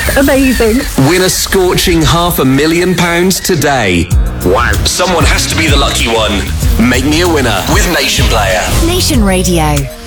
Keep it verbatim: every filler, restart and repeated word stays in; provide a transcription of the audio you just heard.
Amazing. Win a scorching half a million pounds today. Wow. Someone has to be the lucky one. Make me a winner with Nation Player. Nation Radio.